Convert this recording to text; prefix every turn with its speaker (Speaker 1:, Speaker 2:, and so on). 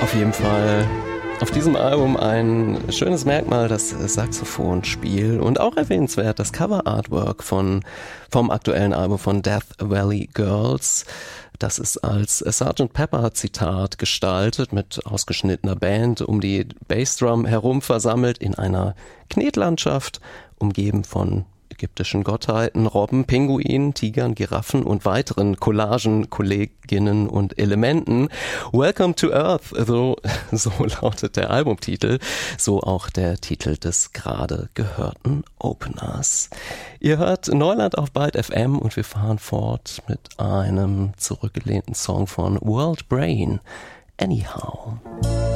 Speaker 1: Auf jeden Fall auf diesem Album ein schönes Merkmal, das Saxophonspiel und auch erwähnenswert das Cover-Artwork vom aktuellen Album von Death Valley Girls. Das ist als Sgt. Pepper Zitat gestaltet, mit ausgeschnittener Band um die Bassdrum herum versammelt in einer Knetlandschaft, umgeben von ägyptischen Gottheiten, Robben, Pinguinen, Tigern, Giraffen und weiteren Collagen, Kolleginnen und Elementen. Welcome to Earth, so lautet der Albumtitel, so auch der Titel des gerade gehörten Openers. Ihr hört Neuland auf Byte FM und wir fahren fort mit einem zurückgelehnten Song von World Brain, Anyhow.